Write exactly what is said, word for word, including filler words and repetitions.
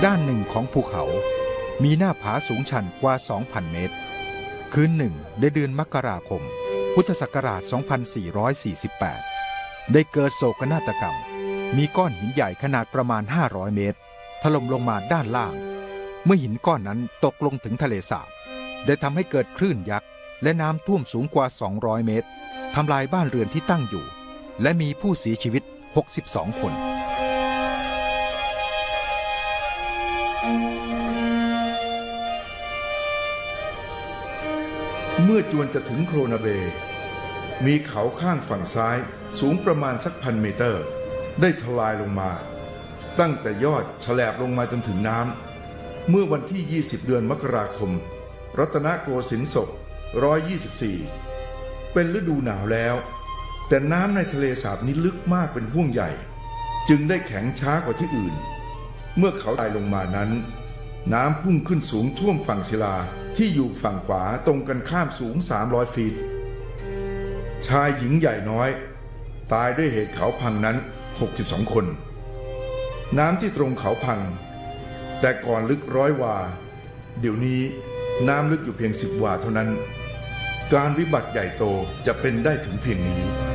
ด้านหนึ่งของภูเขามีหน้าผาสูงชันกว่า สองพัน เมตรคืนหนึ่งในเดือนมกราคมพุทธศักราช สองพันสี่ร้อยสี่สิบแปด ได้เกิดโศกนาฏกรรมมีก้อนหินใหญ่ขนาดประมาณ ห้าร้อย เมตรถล่มลงมาด้านล่างเมื่อหินก้อนนั้นตกลงถึงทะเลสาบได้ทำให้เกิดคลื่นยักษ์และน้ำท่วมสูงกว่า สองร้อย เมตรทำลายบ้านเรือนที่ตั้งอยู่และมีผู้เสียชีวิต หกสิบสอง คนเมื่อจวนจะถึงโครนาเบย์มีเขาข้างฝั่งซ้ายสูงประมาณสักพันเมตรได้ทลายลงมาตั้งแต่ยอดแฉลบลงมาจนถึงน้ำเมื่อวันที่ยี่สิบเดือนมกราคมรัตนโกสินทร์ศกหนึ่งร้อยยี่สิบสี่เป็นฤดูหนาวแล้วแต่น้ำในทะเลสาบนี้ลึกมากเป็นห่วงใหญ่จึงได้แข็งช้ากว่าที่อื่นเมื่อเขาตายลงมานั้นน้ำพุ่งขึ้นสูงท่วมฝั่งศิลาที่อยู่ฝั่งขวาตรงกันข้ามสูงสามร้อยฟีตชายหญิงใหญ่น้อยตายด้วยเหตุเขาพังนั้นหกสิบสองคนน้ำที่ตรงเขาพังแต่ก่อนลึกร้อยวาเดี๋ยวนี้น้ำลึกอยู่เพียงสิบวาเท่านั้นการวิบัติใหญ่โตจะเป็นได้ถึงเพียงนี้